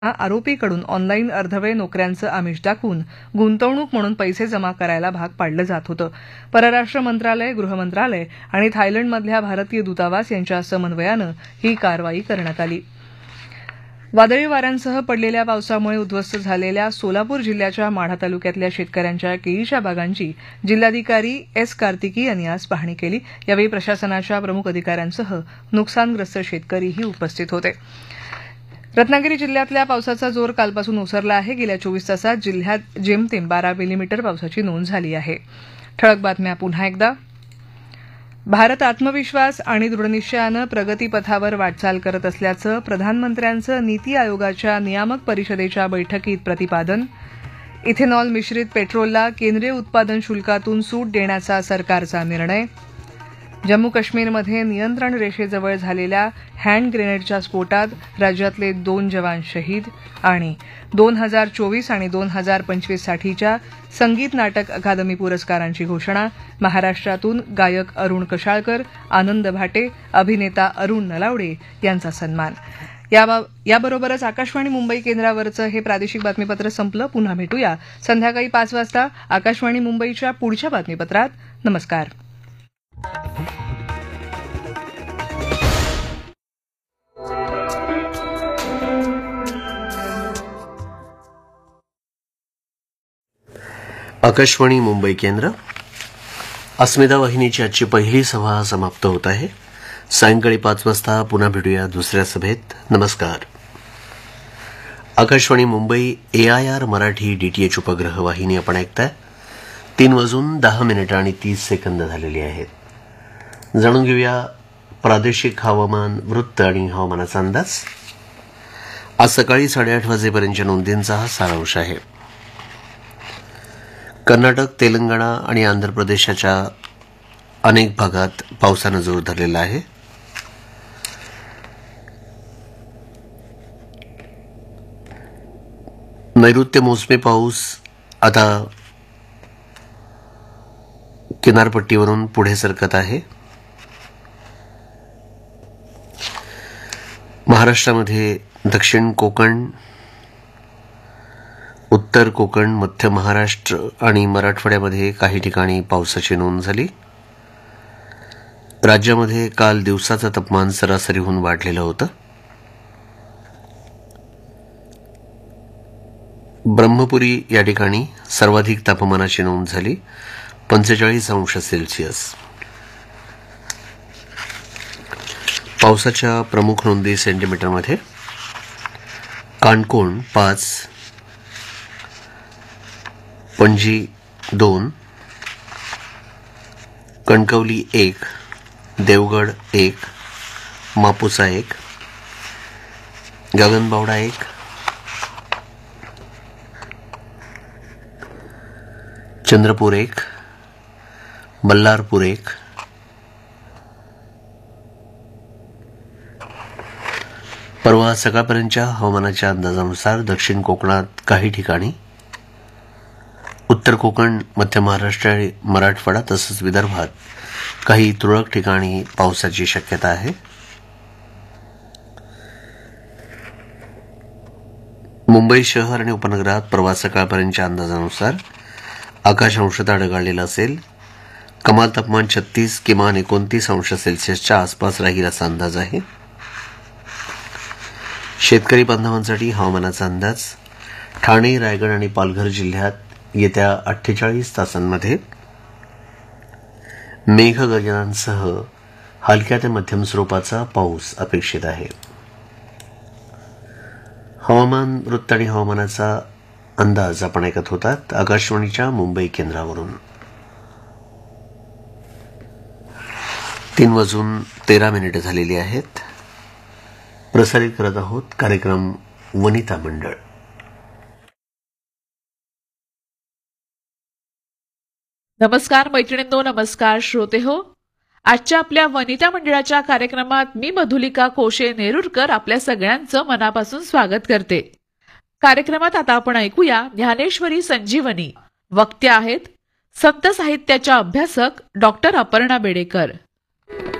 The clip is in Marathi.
आरोपीकडून ऑनलाईन अर्धवेळ नोकऱ्यांचं आमिष दाखवून गुंतवणूक म्हणून पैसे जमा करायला भाग पाडलं जात होतं. परराष्ट्र मंत्रालय, गृह मंत्रालय आणि थायलंडमधल्या भारतीय दूतावास यांच्या समन्वयानं ही कारवाई करण्यात आली. वादळी वाऱ्यांसह पडलेल्या पावसामुळे उद्ध्वस्त झालेल्या सोलापूर जिल्ह्याच्या माढा तालुक्यातल्या शेतकऱ्यांच्या केळीच्या बागांची जिल्हाधिकारी एस. कार्तिकी यांनी आज पाहणी केली. यावेळी प्रशासनाच्या प्रमुख अधिकाऱ्यांसह नुकसानग्रस्त शेतकरीही उपस्थित होते. रत्नागिरी जिल्ह्यातल्या पावसाचा जोर कालपासून ओसरला आहे. गेल्या 24 तासात जिल्ह्यात जेमतेम 12 मिलीमीटर पावसाची नोंद झाली आहे. ठळक बातम्या पुन्हा एकदा. भारत आत्मविश्वास आणि दृढनिश्चयानं प्रगतीपथावर वाटचाल करत असल्याचं प्रधानमंत्र्यांचं नीती आयोगाच्या नियामक परिषदेच्या बैठकीत प्रतिपादन. इथेनॉल मिश्रित पेट्रोलला केंद्रीय उत्पादन शुल्कातून सूट देण्याचा सरकारचा निर्णय. जम्मू काश्मीरमध्ये नियंत्रण रेषेजवळ झालेल्या हँड ग्रेनेडच्या स्फोटात राज्यातले 2 जवान शहीद. आणि 2024 आणि 2025 साठीच्या संगीत नाटक अकादमी पुरस्कारांची घोषणा. महाराष्ट्रातून गायक अरुण कशाळकर, आनंद भाटे, अभिनेता अरुण नलावडे यांचा सन्मान. याबरोबरच आकाशवाणी मुंबई केंद्रावरचं हे प्रादेशिक बातमीपत्र संपलं. पुन्हा भेटूया संध्याकाळी 5 वाजता आकाशवाणी मुंबईच्या पुढच्या बातमीपत्रात. नमस्कार. आकाशवाणी मुंबई केंद्र. अस्मिता वाहिनीची आजची पहिली सभा समाप्त होत आहे. सायंकाळी 5 वाजता पुन्हा भेटूया दुसऱ्या सभेत. नमस्कार. आकाशवाणी मुंबई AIR मराठी DTH उपग्रह वाहिनी आपण ऐकताय. 3:10 आणि 30 झालेली आहेत. जाणून घेऊया प्रादेशिक हवामान, वृत्त आणि हवामानाचा अंदाज. आज सकाळी 8:30 वाजेपर्यंतच्या नोंदींचा हा सारांश आहे. कर्नाटक, तेलंगणा आणि आंध्र प्रदेशाच्या अनेक भागात पावसानं जोर धरलेला आहे. नैऋत्य मोसमी पाऊस आता किनारपट्टीवरून पुढे सरकत आहे. महाराष्ट्रामध्ये दक्षिण कोकण, उत्तर कोकण, मध्य महाराष्ट्र आणि मराठवाड्यामध्ये काही ठिकाणी पावसाची नोंद झाली. राज्यामध्ये काल दिवसाचं तापमान सरासरीहून वाढलेलं होतं. ब्रह्मपुरी या ठिकाणी सर्वाधिक तापमानाची नोंद झाली, 45°C. पावसाच्या प्रमुख नोंदी सेंटीमीटरमध्ये. काणकोण 5, पणजी 2, कणकवली 1, देवगड 1, मापुसा 1, गगनबावडा 1, चंद्रपूर 1, बल्लारपूर 1, परवा सकाळपर्यंतच्या हवामानाच्या अंदाजानुसार दक्षिण कोकणात काही ठिकाणी, उत्तर कोकण, मध्य महाराष्ट्र आणि मराठवाडा तसंच विदर्भात काही तुरळक ठिकाणी पावसाची शक्यता आहे. मुंबई शहर आणि उपनगरात परवा सकाळपर्यंतच्या अंदाजानुसार आकाश अंशतः ढगाळलेलं असेल. कमाल तापमान 36, किमान 29°C आसपास राहील असा अंदाज आहे. शेतकरी बांधवांसाठी हवामानाचा अंदाज. ठाणे, रायगड आणि पालघर जिल्ह्यात येत्या 48 तासांमध्ये मेघगर्जनांसह हलक्या ते मध्यम स्वरूपाचा पाऊस अपेक्षित आहे. हवामान, वृत्त आणि हवामानाचा अंदाज आपण ऐकत होतात आकाशवाणीच्या मुंबई केंद्रावरून. 3:13 झालेली आहेत. प्रसारित करत आहोत कार्यक्रम वनिता मंडळ. नमस्कार मैत्रिणींनो, नमस्कार श्रोते हो. आजच्या आपल्या वनिता मंडळाच्या कार्यक्रमात मी मधुलिका कोशे नेरुरकर आपल्या सगळ्यांचं मनापासून स्वागत करते. कार्यक्रमात आता आपण ऐकूया ज्ञानेश्वरी संजीवनी. वक्त्या आहेत संत साहित्याच्या अभ्यासक डॉक्टर अपर्णा बेडेकर.